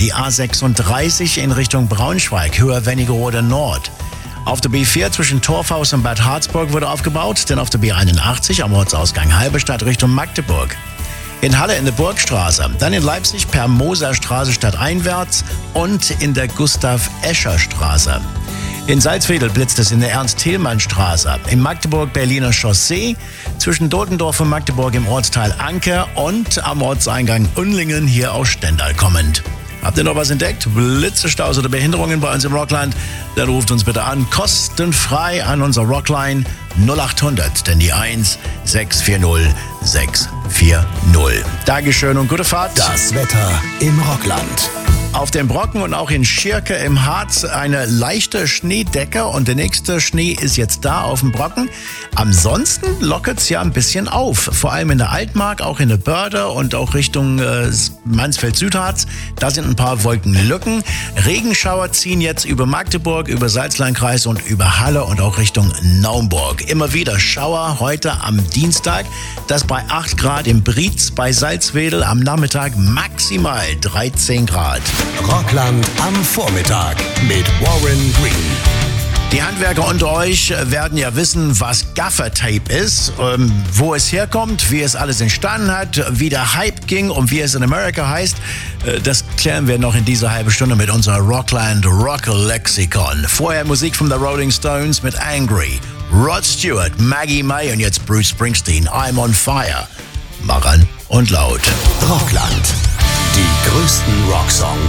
Die A36 in Richtung Braunschweig, Höhe Wernigerode Nord. Auf der B4 zwischen Torfhaus und Bad Harzburg wurde aufgebaut, denn auf der B81 am Ortsausgang Halberstadt Richtung Magdeburg. In Halle in der Burgstraße, dann in Leipzig per Moserstraße stadteinwärts und in der Gustav-Escher-Straße. In Salzwedel blitzt es in der Ernst-Thälmann-Straße, in Magdeburg Berliner Chaussee, zwischen Dotendorf und Magdeburg im Ortsteil Anke und am Ortseingang Unlingen hier aus Stendal kommend. Habt ihr noch was entdeckt? Blitze, Staus oder Behinderungen bei uns im Rockland? Dann ruft uns bitte an, kostenfrei an unser Rockline 0800, denn die 1 640 640. Dankeschön und gute Fahrt. Das Wetter im Rockland. Auf dem Brocken und auch in Schirke im Harz eine leichte Schneedecke und der nächste Schnee ist jetzt da auf dem Brocken. Ansonsten lockert's ja ein bisschen auf, vor allem in der Altmark, auch in der Börde und auch Richtung Mansfeld-Südharz. Da sind ein paar Wolkenlücken. Regenschauer ziehen jetzt über Magdeburg, über Salzlandkreis und über Halle und auch Richtung Naumburg. Immer wieder Schauer heute am Dienstag. Das bei 8 Grad im Brietz, bei Salzwedel am Nachmittag maximal 13 Grad. Rockland am Vormittag mit Warren Green. Die Handwerker unter euch werden ja wissen, was Gaffer-Tape ist, wo es herkommt, wie es alles entstanden hat, wie der Hype ging und wie es in Amerika heißt. Das klären wir noch in dieser halben Stunde mit unserer Rockland Rock-Lexikon. Vorher Musik von The Rolling Stones mit Angry, Rod Stewart, Maggie May und jetzt Bruce Springsteen, I'm on Fire. Mach an und laut. Rockland. Die größten Rocksongs.